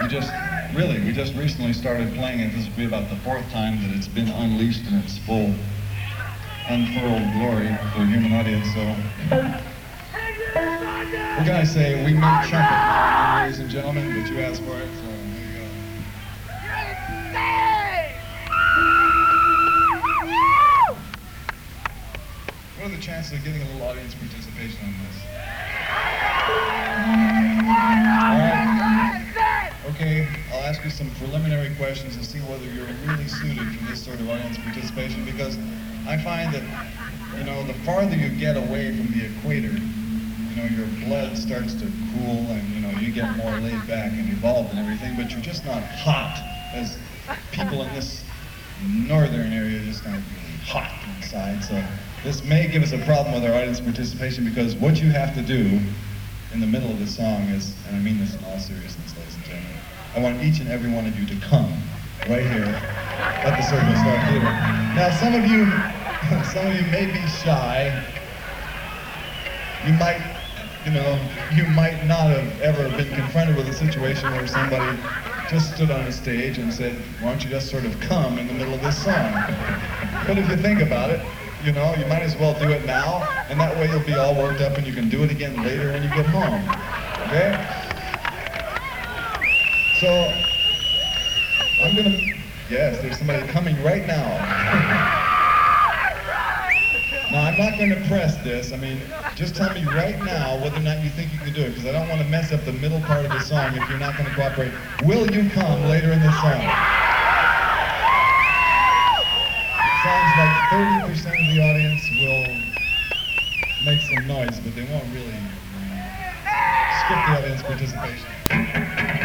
we just recently started playing it. This will be about the fourth time that it's been unleashed in its full, unfurled glory for a human audience. So, what can I say? We make trumpet now, ladies and gentlemen, but you asked for it, so here you go. What are the chances of getting a little audience participation on this? Okay, I'll ask you some preliminary questions to see whether you're really suited for this sort of audience participation, because I find that, you know, the farther you get away from the equator, you know, your blood starts to cool and, you know, you get more laid back and evolved and everything, but you're just not hot, as people in this northern area just not really hot inside. So this may give us a problem with our audience participation, because what you have to do in the middle of the song is, and I mean this in all seriousness, ladies and gentlemen, I want each and every one of you to come right here at the Circle Star Theater. Now, some of you may be shy. You might not have ever been confronted with a situation where somebody just stood on a stage and said, why don't you just sort of come in the middle of this song? But if you think about it, you know, you might as well do it now, and that way you'll be all worked up and you can do it again later when you get home, okay? So, yes, there's somebody coming right now. Now, I'm not going to press this. I mean, just tell me right now whether or not you think you can do it, because I don't want to mess up the middle part of the song if you're not going to cooperate. Will you come later in the song? Sounds like 30% of the audience will make some noise, but they won't really skip the audience participation.